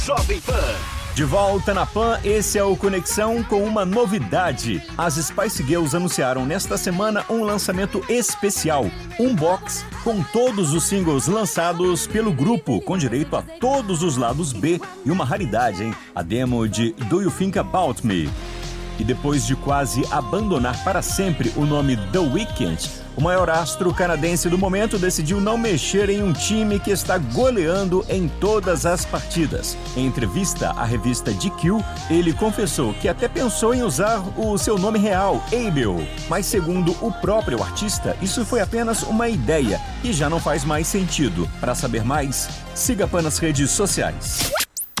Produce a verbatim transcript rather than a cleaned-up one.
Jovem Pan. De volta na Pan, esse é o Conexão com uma novidade. As Spice Girls anunciaram nesta semana um lançamento especial, um box com todos os singles lançados pelo grupo, com direito a todos os lados B e uma raridade, hein? A demo de Do You Think About Me. E depois de quase abandonar para sempre o nome The Weeknd, o maior astro canadense do momento decidiu não mexer em um time que está goleando em todas as partidas. Em entrevista à revista G Q, ele confessou que até pensou em usar o seu nome real, Abel. Mas segundo o próprio artista, isso foi apenas uma ideia e já não faz mais sentido. Para saber mais, siga a Pan nas redes sociais.